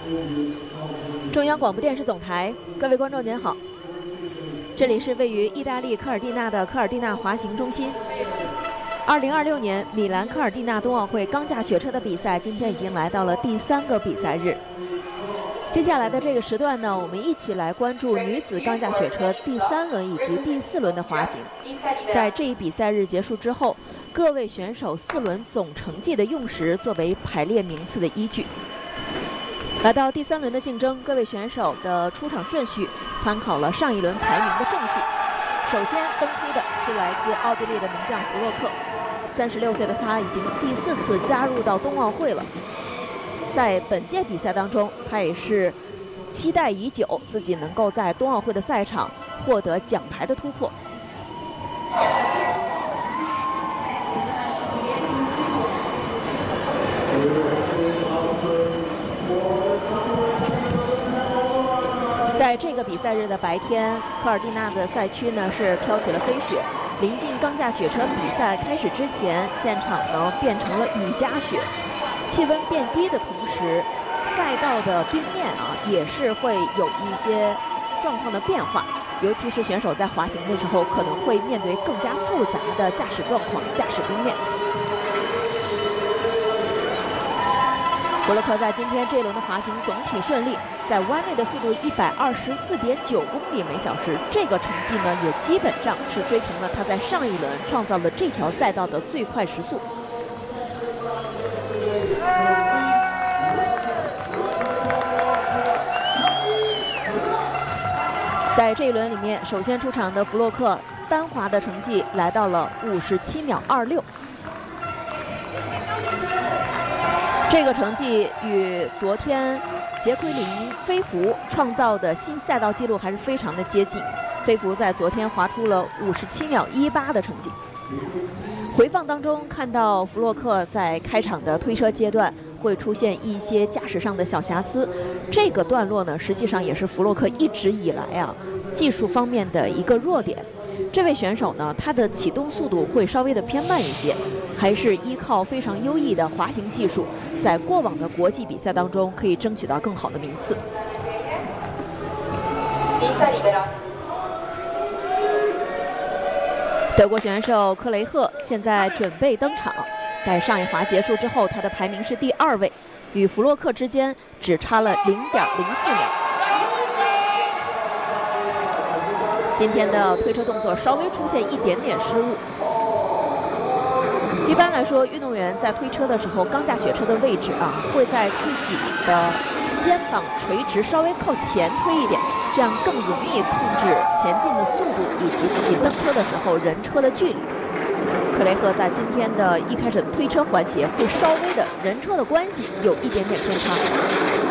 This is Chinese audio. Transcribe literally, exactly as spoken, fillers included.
中央广播电视总台，各位观众您好，这里是位于意大利科尔蒂纳的科尔蒂纳滑行中心。二零二六年米兰科尔蒂纳冬奥会钢架雪车的比赛，今天已经来到了第三个比赛日。接下来的这个时段呢，我们一起来关注女子钢架雪车第三轮以及第四轮的滑行。在这一比赛日结束之后，各位选手四轮总成绩的用时作为排列名次的依据。来到第三轮的竞争，各位选手的出场顺序参考了上一轮排名的正序。首先登出的是来自奥地利的名将弗洛克，三十六岁的他已经第四次加入到冬奥会了。在本届比赛当中，他也是期待已久自己能够在冬奥会的赛场获得奖牌的突破。在这个比赛日的白天，科尔蒂纳的赛区呢是飘起了飞雪。临近钢架雪车比赛开始之前，现场呢变成了雨夹雪。气温变低的同时，赛道的冰面啊也是会有一些状况的变化，尤其是选手在滑行的时候，可能会面对更加复杂的驾驶状况、驾驶冰面。弗洛克在今天这一轮的滑行总体顺利，在弯内的速度一百二十四点九公里每小时，这个成绩呢也基本上是追平了他在上一轮创造了这条赛道的最快时速。在这一轮里面，首先出场的弗洛克单滑的成绩来到了五十七秒二六。这个成绩与昨天杰奎琳·菲弗创造的新赛道纪录还是非常的接近。菲弗在昨天滑出了五十七秒一八的成绩。回放当中看到弗洛克在开场的推车阶段会出现一些驾驶上的小瑕疵，这个段落呢，实际上也是弗洛克一直以来啊技术方面的一个弱点。这位选手呢，他的启动速度会稍微的偏慢一些，还是依靠非常优异的滑行技术，在过往的国际比赛当中可以争取到更好的名次。德国选手克雷赫现在准备登场，在上一滑结束之后，他的排名是第二位，与弗洛克之间只差了零点零四秒。今天的推车动作稍微出现一点点失误。一般来说，运动员在推车的时候，钢架雪车的位置啊，会在自己的肩膀垂直稍微靠前推一点，这样更容易控制前进的速度以及自己登车的时候人车的距离。克雷赫在今天的一开始推车环节会稍微的人车的关系有一点点偏差。